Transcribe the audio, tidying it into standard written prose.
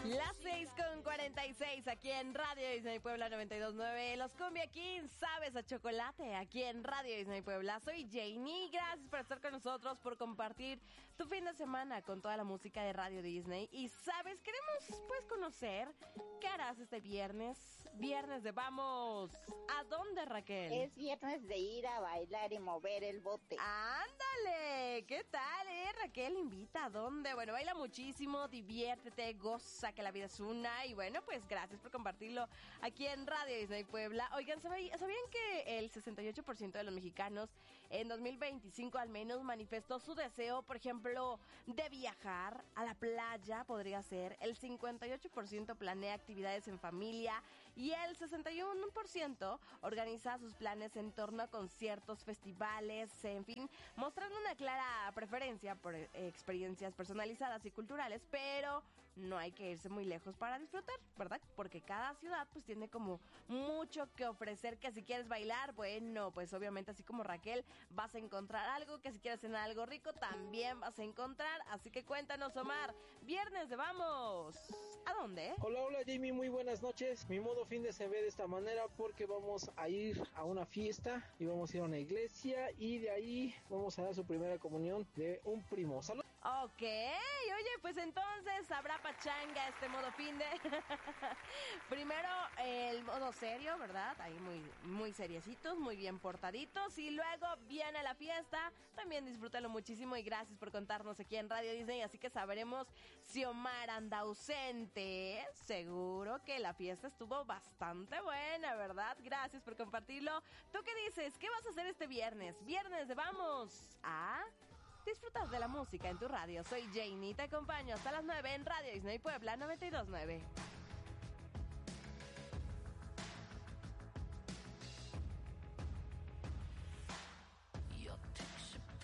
Las 6:46 aquí en Radio Disney Puebla 92.9. Los Cumbia Kings, sabes a chocolate aquí en Radio Disney Puebla. Soy Janie, gracias por estar con nosotros, por compartir tu fin de semana con toda la música de Radio Disney. Y sabes, queremos pues conocer qué harás este viernes. Viernes de vamos. ¿A dónde, Raquel? Es viernes de ir a bailar y mover el bote. ¡Ándale! ¿Qué tal, Raquel? Invita a dónde. Bueno, baila muchísimo, diviértete, goza, que la vida es una. Y bueno, pues gracias por compartirlo aquí en Radio Disney Puebla. Oigan, ¿sabían que el 68% de los mexicanos en 2025 al menos manifestó su deseo, por ejemplo, de viajar a la playa? Podría ser. El 58% planea actividades en familia y el 61% organiza sus planes en torno a conciertos, festivales, en fin, mostrando una clara preferencia por experiencias personalizadas y culturales, pero no hay que irse muy lejos para disfrutar, ¿verdad? Porque cada ciudad pues tiene como mucho que ofrecer, que si quieres bailar, bueno, pues obviamente así como Raquel vas a encontrar algo, que si quieres cenar algo rico también vas a encontrar, así que cuéntanos, Omar, viernes de vamos, ¿a dónde? Hola Jamie, muy buenas noches. Mi modo fin de se ve de esta manera porque vamos a ir a una fiesta y vamos a ir a una iglesia y de ahí vamos a dar su primera comunión de un primo. ¡Salud! Ok, oye, pues entonces habrá pachanga este modo fin de... Primero el modo serio, ¿verdad? Ahí muy seriecitos, muy bien portaditos. Y luego viene la fiesta. También disfrútalo muchísimo y gracias por contarnos aquí en Radio Disney. Así que sabremos si Omar anda ausente. Seguro que la fiesta estuvo bastante buena, ¿verdad? Gracias por compartirlo. ¿Tú qué dices? ¿Qué vas a hacer este viernes? Viernes de vamos a... disfrutar de la música en tu radio. Soy Janie, te acompaño hasta las 9 en Radio Disney Puebla 92.9.